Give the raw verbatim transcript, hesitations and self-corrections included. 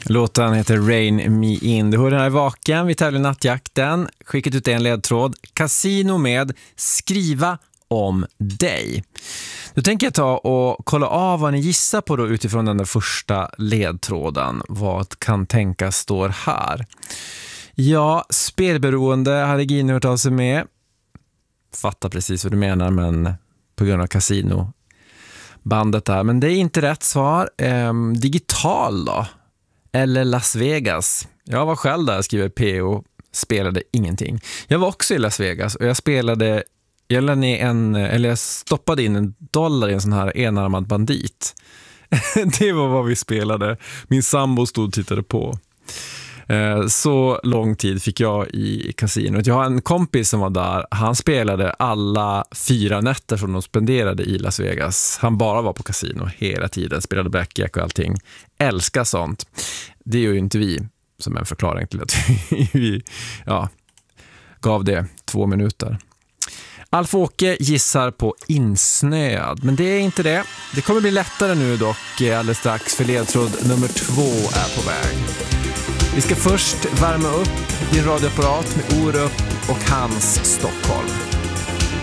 Låten heter Rain Me In. Du hör den här i Vaken. Vi tävlar i Nattjakten. Skickat ut en ledtråd. Casino med skriva om dig. Då tänker jag ta och kolla av vad ni gissar på då utifrån den där första ledtråden. Vad kan tänkas står här? Ja, spelberoende hade Gino hört av sig med. Fattar precis vad du menar, men på grund av kasino bandet där. Men det är inte rätt svar. Ehm, digital då? Eller Las Vegas? Jag var själv där, skriver P O. Spelade ingenting. Jag var också i Las Vegas och jag spelade, jag lade ner en, eller jag stoppade in en dollar i en sån här enarmad bandit. Det var vad vi spelade. Min sambo stod och tittade på. Så lång tid fick jag i kasinot. Jag har en kompis som var där. Han spelade alla fyra nätter som de spenderade i Las Vegas. Han bara var på kasino hela tiden. Spelade blackjack och allting. Älskar sånt. Det gör ju inte vi, som en förklaring till att vi ja, gav det två minuter. Alf-Åke gissar på insnöad, men det är inte det. Det kommer bli lättare nu dock alldeles strax, för ledtråd nummer två är på väg. Vi ska först värma upp din radioapparat med Orup och Hans Stockholm.